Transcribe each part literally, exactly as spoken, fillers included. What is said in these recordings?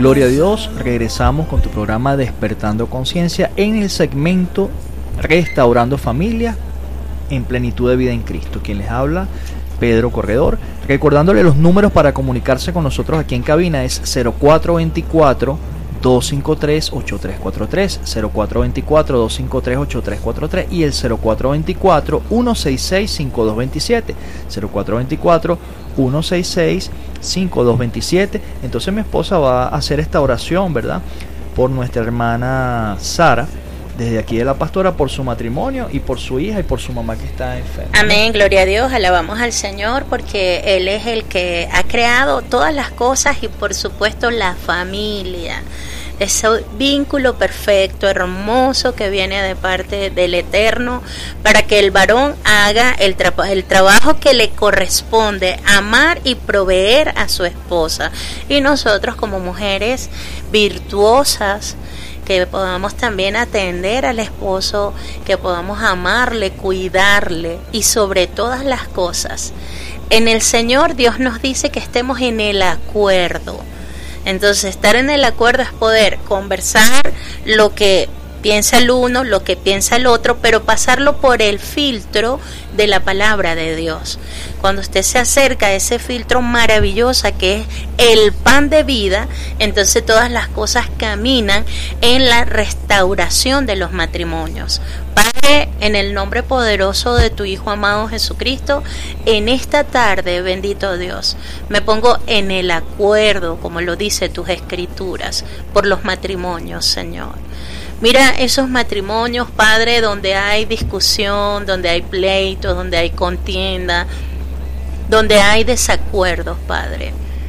Gloria a Dios, regresamos con tu programa Despertando Conciencia en el segmento Restaurando Familia en Plenitud de Vida en Cristo. Quien les habla, Pedro Corredor, recordándole los números para comunicarse con nosotros aquí en cabina es cero cuatro veinticuatro, dos cinco tres, ocho tres cuatro tres, cero cuatro veinticuatro, dos cinco tres, ocho tres cuatro tres y el cero cuatro veinticuatro, uno seis seis, cinco dos veintisiete, cero cuatro veinticuatro, uno seis seis, cinco dos veintisiete. Entonces mi esposa va a hacer esta oración, ¿verdad?, por nuestra hermana Sara, desde aquí de la pastora, por su matrimonio y por su hija y por su mamá que está enferma. Amén, gloria a Dios, alabamos al Señor porque Él es el que ha creado todas las cosas y por supuesto la familia. Ese vínculo perfecto, hermoso que viene de parte del Eterno para que el varón haga el, tra- el trabajo que le corresponde, amar y proveer a su esposa. Y nosotros como mujeres virtuosas, que podamos también atender al esposo, que podamos amarle, cuidarle y sobre todas las cosas. En el Señor Dios nos dice que estemos en el acuerdo. Entonces estar en el acuerdo es poder conversar lo que piensa el uno, lo que piensa el otro, pero pasarlo por el filtro de la palabra de Dios. Cuando usted se acerca a ese filtro maravilloso que es el pan de vida, entonces todas las cosas caminan en la restauración de los matrimonios. Padre, en el nombre poderoso de tu Hijo amado Jesucristo, en esta tarde, bendito Dios, me pongo en el acuerdo, como lo dice tus escrituras, por los matrimonios, Señor. Mira esos matrimonios, Padre, donde hay discusión, donde hay pleitos, donde hay contienda, donde hay desacuerdos, Padre.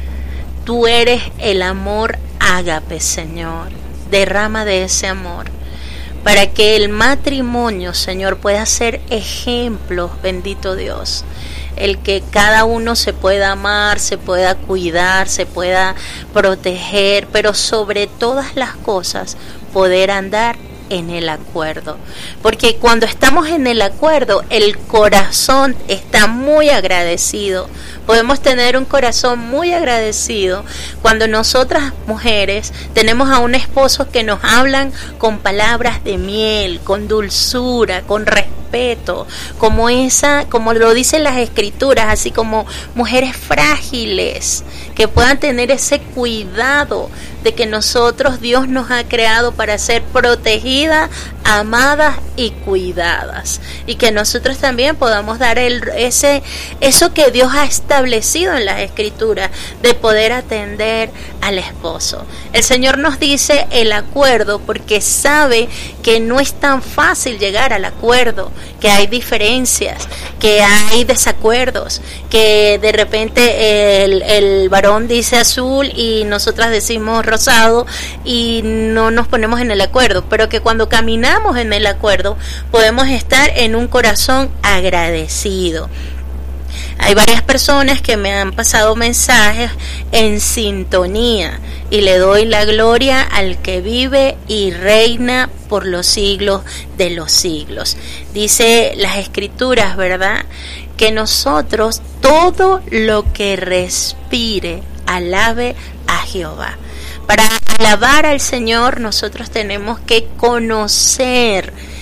Tú eres el amor ágape, Señor. Derrama de ese amor para que el matrimonio, Señor, pueda ser ejemplos, bendito Dios. El que cada uno se pueda amar, se pueda cuidar, se pueda proteger, pero sobre todas las cosas poder andar en el acuerdo, porque cuando estamos en el acuerdo el corazón está muy agradecido. Podemos tener un corazón muy agradecido cuando nosotras mujeres tenemos a un esposo que nos hablan con palabras de miel, con dulzura, con respeto, como esa, como lo dicen las escrituras, así como mujeres frágiles que puedan tener ese cuidado de que nosotros, Dios nos ha creado para ser protegidas, amadas y cuidadas, y que nosotros también podamos dar el, ese, eso que Dios ha establecido en las escrituras, de poder atender al esposo. El Señor nos dice el acuerdo porque sabe que no es tan fácil llegar al acuerdo, que hay diferencias, que hay desacuerdos, que de repente el, el varón dice azul y nosotras decimos rosado y no nos ponemos en el acuerdo, pero que cuando caminamos en el acuerdo podemos estar en un corazón agradecido. Hay varias personas que me han pasado mensajes en sintonía y le doy la gloria al que vive y reina por los siglos de los siglos. Dice las escrituras, ¿verdad?, que nosotros todo lo que respire alabe a Jehová. Para alabar al Señor nosotros tenemos que conocer